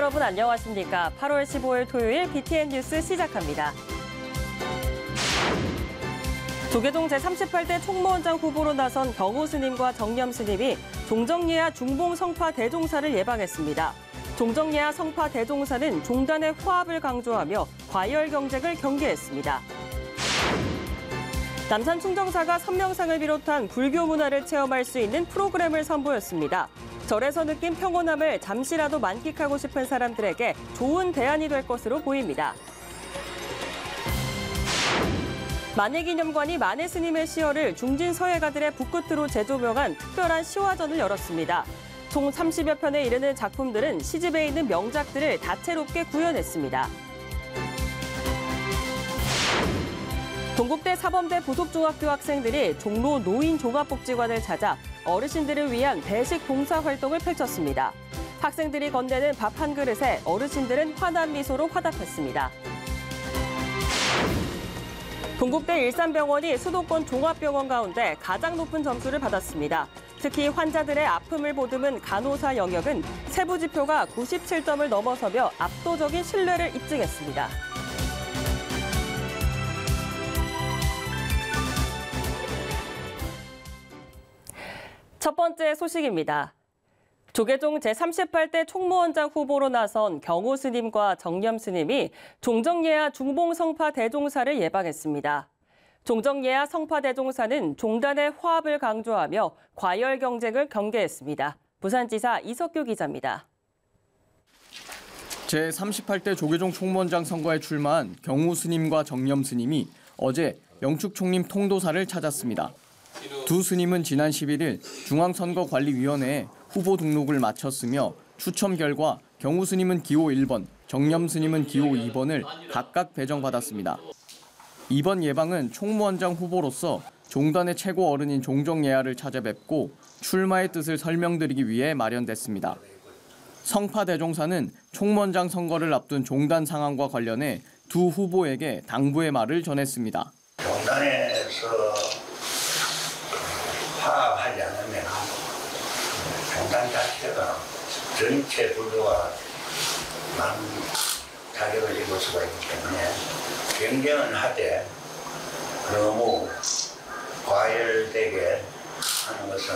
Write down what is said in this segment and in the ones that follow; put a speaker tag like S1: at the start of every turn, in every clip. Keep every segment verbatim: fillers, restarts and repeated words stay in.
S1: 여러분 안녕하십니까? 팔월 십오일 토요일 비티엔 뉴스 시작합니다. 조계종 제삼십팔 대 총무원장 후보로 나선 경호 스님과 정념 스님이 종정예하 중봉 성파 대종사를 예방했습니다. 종정예하 성파 대종사는 종단의 화합을 강조하며 과열 경쟁을 경계했습니다. 남산 충정사가 선명상을 비롯한 불교 문화를 체험할 수 있는 프로그램을 선보였습니다. 절에서 느낀 평온함을 잠시라도 만끽하고 싶은 사람들에게 좋은 대안이 될 것으로 보입니다. 만해기념관이 만해 스님의 시혈을 중진 서예가들의 붓끝으로 재조명한 특별한 시화전을 열었습니다. 총 삼십여 편에 이르는 작품들은 시집에 있는 명작들을 다채롭게 구현했습니다. 동국대 사범대 부속중학교 학생들이 종로 노인종합복지관을 찾아 어르신들을 위한 배식 봉사 활동을 펼쳤습니다. 학생들이 건네는 밥 한 그릇에 어르신들은 환한 미소로 화답했습니다. 동국대 일산병원이 수도권 종합병원 가운데 가장 높은 점수를 받았습니다. 특히 환자들의 아픔을 보듬은 간호사 영역은 세부 지표가 구십칠 점을 넘어서며 압도적인 신뢰를 입증했습니다. 첫 번째 소식입니다. 조계종 제삼십팔 대 총무원장 후보로 나선 경호 스님과 정념 스님이 종정예하 중봉 성파 대종사를 예방했습니다. 종정예하 성파 대종사는 종단의 화합을 강조하며 과열 경쟁을 경계했습니다. 부산지사 이석규 기자입니다.
S2: 제삼십팔 대 조계종 총무원장 선거에 출마한 경호 스님과 정념 스님이 어제 영축총림 통도사를 찾았습니다. 두 스님은 지난 십일일 중앙선거관리위원회에 후보 등록을 마쳤으며 추첨 결과 경호 스님은 기호 일 번, 정념 스님은 기호 이 번을 각각 배정받았습니다. 이번 예방은 총무원장 후보로서 종단의 최고 어른인 종정예하를 찾아뵙고 출마의 뜻을 설명드리기 위해 마련됐습니다. 성파 대종사는 총무원장 선거를 앞둔 종단 상황과 관련해 두 후보에게 당부의 말을 전했습니다.
S3: 종단에서 화합하지 않으면 종단 자체가 전체 불교와 많은 타격을 입을 수가 있기 때문에 경쟁은 하되 너무 과열되게 하는 것은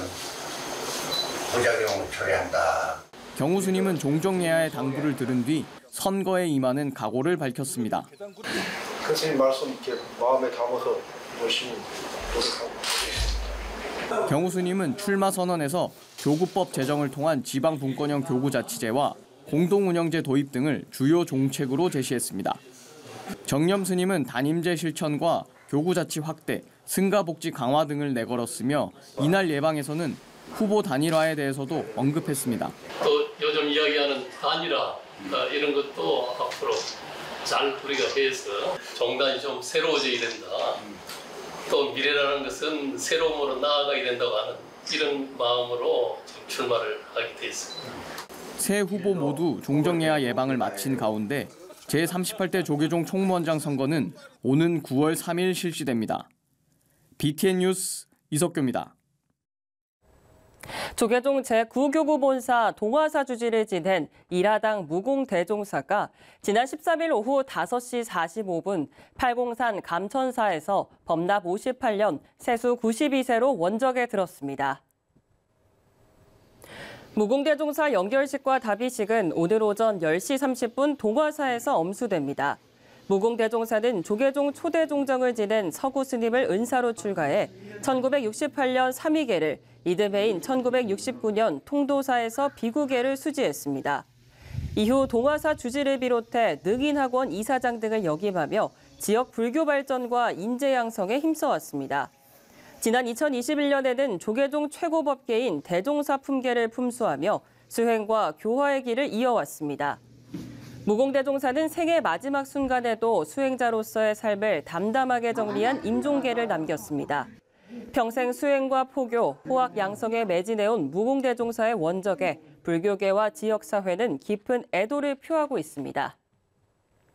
S3: 부작용을 초래한다.
S2: 경호 스님은 종정예하의 당부를 들은 뒤 선거에 임하는 각오를 밝혔습니다.
S4: 교수님 말씀 이렇게 마음에 담아서 열심히 노력하고 있습니다.
S2: 경호 스님은 출마 선언에서 교구법 제정을 통한 지방 분권형 교구자치제와 공동운영제 도입 등을 주요 정책으로 제시했습니다. 정념 스님은 단임제 실천과 교구자치 확대, 승가복지 강화 등을 내걸었으며 이날 예방에서는 후보 단일화에 대해서도 언급했습니다.
S5: 또 요즘 이야기하는 단일화 이런 것도 앞으로 잘 우리가 해서 정단이 좀 새로워져야 된다. 또 미래라는 것은 새로움으로 나아가야 된다고 하는 이런 마음으로 출마를 하게 됐습니다.
S2: 세 후보 모두 종정예하 예방을 마친 가운데 제삼십팔 대 조계종 총무원장 선거는 오는 구월 삼일 실시됩니다. 비티엔 뉴스 이석규입니다.
S1: 조계종 제구 교구본사 동화사 주지를 지낸 일하당 무공대종사가 지난 십삼일 오후 다섯 시 사십오 분 팔공산 감천사에서 범납 오십팔 년, 세수 구십이 세로 원적에 들었습니다. 무공대종사 연결식과 답의식은 오늘 오전 열 시 삼십 분 동화사에서 엄수됩니다. 무공대종사는 조계종 초대종정을 지낸 서구 스님을 은사로 출가해 천구백육십팔 년 삼위계를 이듬해인 천구백육십구 년 통도사에서 비구계를 수지했습니다. 이후 동화사 주지를 비롯해 능인학원 이사장 등을 역임하며 지역 불교 발전과 인재 양성에 힘써왔습니다. 지난 이천이십일 년에는 조계종 최고법계인 대종사 품계를 품수하며 수행과 교화의 길을 이어왔습니다. 무공대종사는 생애 마지막 순간에도 수행자로서의 삶을 담담하게 정리한 임종계를 남겼습니다. 평생 수행과 포교, 호학 양성에 매진해온 무공대종사의 원적에 불교계와 지역사회는 깊은 애도를 표하고 있습니다.